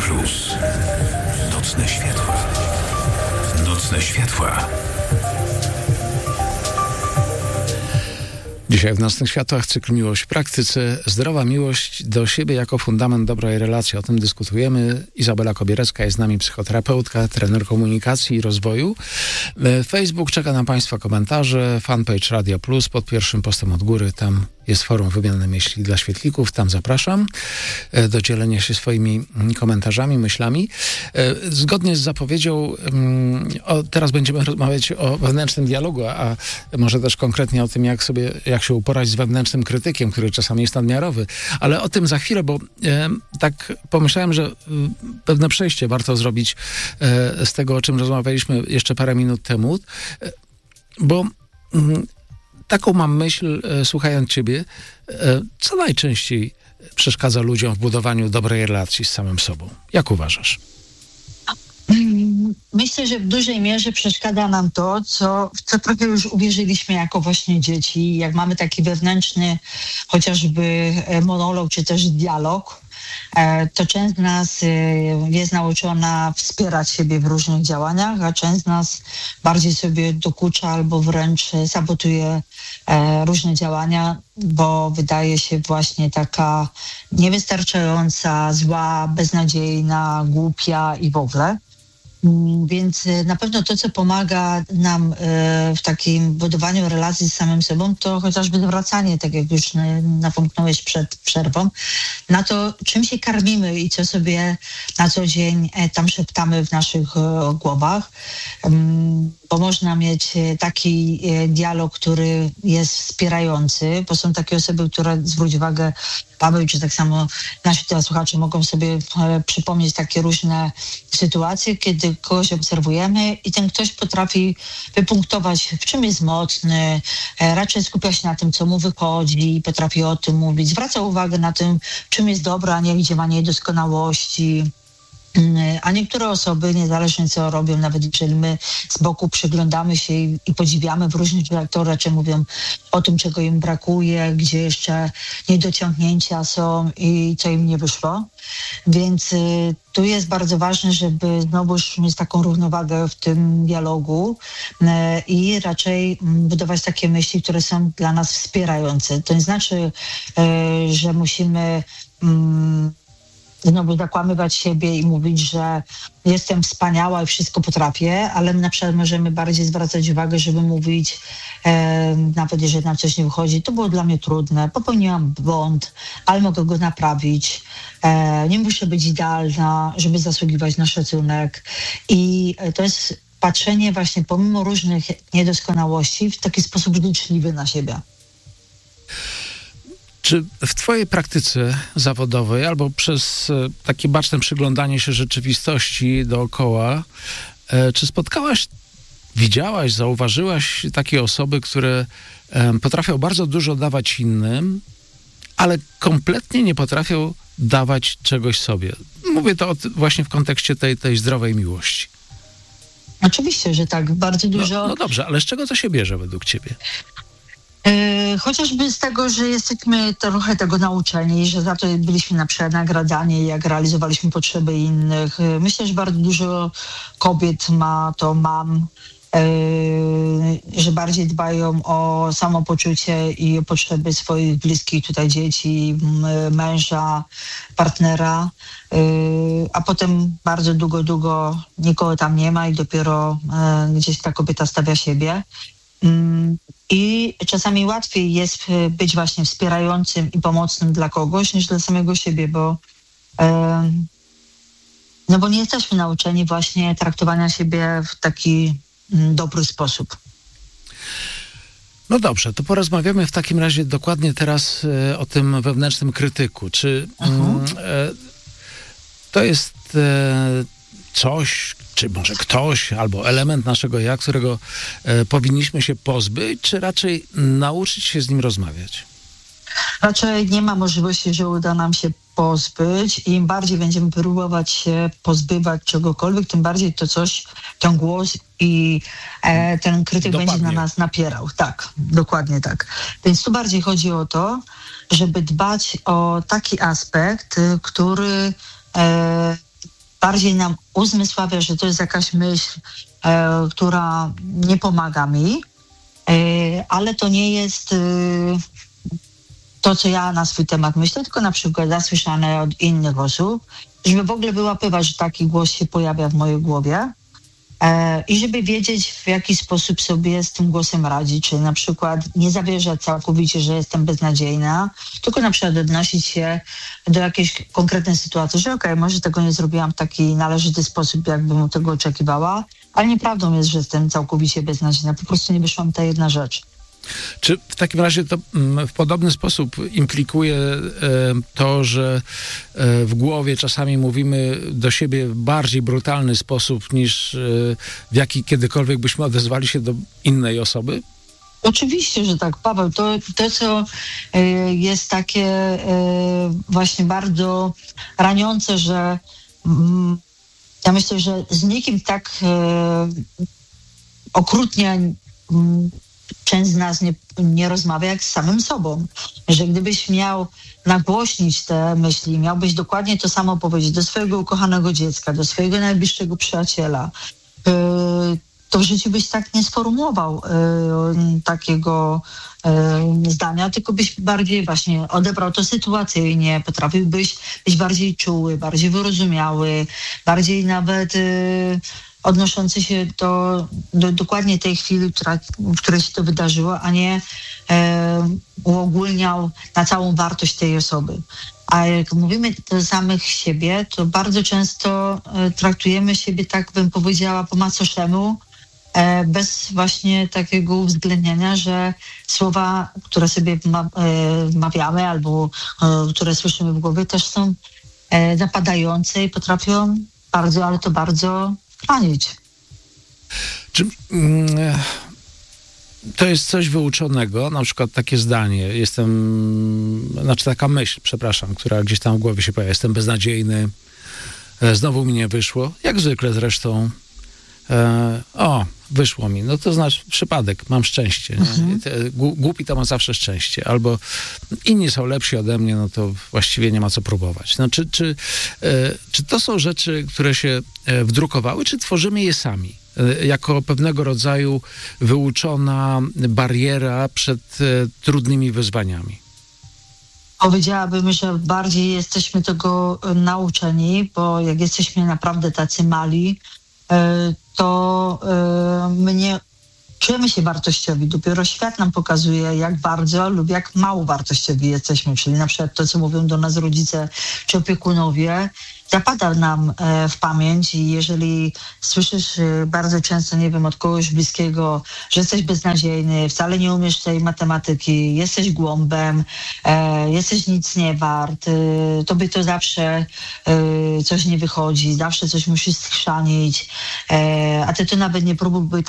Plus. Nocne światła. Nocne światła. Dzisiaj w Nocnych Światłach cykl Miłość w praktyce. Zdrowa miłość do siebie jako fundament dobrej relacji. O tym dyskutujemy. Izabela Kobierecka jest z nami, psychoterapeutka, trener komunikacji i rozwoju. Facebook czeka na Państwa komentarze. Fanpage Radio Plus pod pierwszym postem od góry. Tam jest forum wymiany myśli dla świetlików. Tam zapraszam do dzielenia się swoimi komentarzami, myślami. Zgodnie z zapowiedzią teraz będziemy rozmawiać o wewnętrznym dialogu, a może też konkretnie o tym, jak się uporać z wewnętrznym krytykiem, który czasami jest nadmiarowy. Ale o tym za chwilę, bo tak pomyślałem, że pewne przejście warto zrobić z tego, o czym rozmawialiśmy jeszcze parę minut temu, bo taką mam myśl, słuchając ciebie, co najczęściej przeszkadza ludziom w budowaniu dobrej relacji z samym sobą? Jak uważasz? Myślę, że w dużej mierze przeszkadza nam to, w co trochę już uwierzyliśmy jako właśnie dzieci. Jak mamy taki wewnętrzny chociażby monolog czy też dialog, to część z nas jest nauczona wspierać siebie w różnych działaniach, a część z nas bardziej sobie dokucza albo wręcz sabotuje różne działania, bo wydaje się właśnie taka niewystarczająca, zła, beznadziejna, głupia i w ogóle. Więc na pewno to, co pomaga nam w takim budowaniu relacji z samym sobą, to chociażby zwracanie, tak jak już napomknąłeś przed przerwą, na to, czym się karmimy i co sobie na co dzień tam szeptamy w naszych głowach. Bo można mieć taki dialog, który jest wspierający, bo są takie osoby, które, zwróć uwagę, Paweł, czy tak samo nasi słuchacze mogą sobie przypomnieć takie różne sytuacje, kiedy kogoś obserwujemy i ten ktoś potrafi wypunktować, w czym jest mocny, raczej skupia się na tym, co mu wychodzi, potrafi o tym mówić, zwraca uwagę na tym, czym jest dobra, a nie gdzie ma niedoskonałości. A niektóre osoby, niezależnie co robią, nawet jeżeli my z boku przyglądamy się i podziwiamy w różnych rzeczach, to raczej mówią o tym, czego im brakuje, gdzie jeszcze niedociągnięcia są i co im nie wyszło. Więc tu jest bardzo ważne, żeby znowuż mieć taką równowagę w tym dialogu i raczej budować takie myśli, które są dla nas wspierające. To nie znaczy, że musimy znowu zakłamywać siebie i mówić, że jestem wspaniała i wszystko potrafię, ale na przykład możemy bardziej zwracać uwagę, żeby mówić, nawet jeżeli nam coś nie wychodzi, to było dla mnie trudne, popełniłam błąd, ale mogę go naprawić. Nie muszę być idealna, żeby zasługiwać na szacunek. I to jest patrzenie właśnie pomimo różnych niedoskonałości w taki sposób życzliwy na siebie. Czy w twojej praktyce zawodowej albo przez takie baczne przyglądanie się rzeczywistości dookoła, czy spotkałaś, widziałaś, zauważyłaś takie osoby, które potrafią bardzo dużo dawać innym, ale kompletnie nie potrafią dawać czegoś sobie? Mówię to właśnie w kontekście tej zdrowej miłości. Oczywiście, że tak, bardzo dużo. No dobrze, ale z czego to się bierze według ciebie? Chociażby z tego, że jesteśmy trochę tego nauczeni, że za to byliśmy na przykład nagradzani, jak realizowaliśmy potrzeby innych. Myślę, że bardzo dużo kobiet mam, że bardziej dbają o samopoczucie i o potrzeby swoich bliskich tutaj dzieci, męża, partnera, a potem bardzo długo nikogo tam nie ma i dopiero gdzieś ta kobieta stawia siebie. I czasami łatwiej jest być właśnie wspierającym i pomocnym dla kogoś niż dla samego siebie, bo nie jesteśmy nauczeni właśnie traktowania siebie w taki dobry sposób. No dobrze, to porozmawiamy w takim razie dokładnie teraz o tym wewnętrznym krytyku. Czy to jest coś, czy może ktoś, albo element naszego ja, którego powinniśmy się pozbyć, czy raczej nauczyć się z nim rozmawiać? Raczej nie ma możliwości, że uda nam się pozbyć i im bardziej będziemy próbować się pozbywać czegokolwiek, tym bardziej to coś, ten głos i ten krytyk będzie na nas napierał. Tak, dokładnie tak. Więc tu bardziej chodzi o to, żeby dbać o taki aspekt, który bardziej nam uzmysławia, że to jest jakaś myśl, która nie pomaga mi, ale to nie jest to, co ja na swój temat myślę, tylko na przykład zasłyszane od innych osób, żeby w ogóle wyłapywać, że taki głos się pojawia w mojej głowie i żeby wiedzieć, w jaki sposób sobie z tym głosem radzić, czyli na przykład nie zawierzać całkowicie, że jestem beznadziejna, tylko na przykład odnosić się do jakiejś konkretnej sytuacji, że okej, może tego nie zrobiłam w taki należyty sposób, jakbym tego oczekiwała, ale nieprawdą jest, że jestem całkowicie beznadziejna, po prostu nie wyszła mi ta jedna rzecz. Czy w takim razie to w podobny sposób implikuje to, że w głowie czasami mówimy do siebie w bardziej brutalny sposób niż w jaki kiedykolwiek byśmy odezwali się do innej osoby? Oczywiście, że tak, Paweł. To co jest takie właśnie bardzo raniące, że ja myślę, że z nikim tak okrutnie część z nas nie rozmawia jak z samym sobą. Że gdybyś miał nagłośnić te myśli, miałbyś dokładnie to samo powiedzieć do swojego ukochanego dziecka, do swojego najbliższego przyjaciela, to w życiu byś tak nie sformułował takiego zdania, tylko byś bardziej właśnie odebrał to sytuacyjnie, potrafiłbyś być bardziej czuły, bardziej wyrozumiały, bardziej nawet odnoszący się do dokładnie tej chwili, w której się to wydarzyło, a nie uogólniał na całą wartość tej osoby. A jak mówimy do samych siebie, to bardzo często traktujemy siebie, tak bym powiedziała, po macoszemu, bez właśnie takiego uwzględniania, że słowa, które sobie mawiamy albo które słyszymy w głowie, też są napadające i potrafią bardzo, ale to bardzo ranić. Czy to jest coś wyuczonego, na przykład takie zdanie, taka myśl, która gdzieś tam w głowie się pojawia, jestem beznadziejny, znowu mi nie wyszło, jak zwykle zresztą, wyszło mi, no to znaczy przypadek, mam szczęście. Nie? Głupi to ma zawsze szczęście. Albo inni są lepsi ode mnie, no to właściwie nie ma co próbować. No, czy to są rzeczy, które się wdrukowały, czy tworzymy je sami? Jako pewnego rodzaju wyuczona bariera przed trudnymi wyzwaniami. Powiedziałabym, że bardziej jesteśmy tego nauczeni, bo jak jesteśmy naprawdę tacy mali, to my nie czujemy się wartościowi. Dopiero świat nam pokazuje, jak bardzo lub jak mało wartościowi jesteśmy. Czyli na przykład to, co mówią do nas rodzice czy opiekunowie, zapada nam w pamięć i jeżeli słyszysz bardzo często, nie wiem, od kogoś bliskiego, że jesteś beznadziejny, wcale nie umiesz tej matematyki, jesteś głąbem, jesteś nic nie wart, tobie to zawsze coś nie wychodzi, zawsze coś musisz schrzanić, a ty to nawet nie próbuj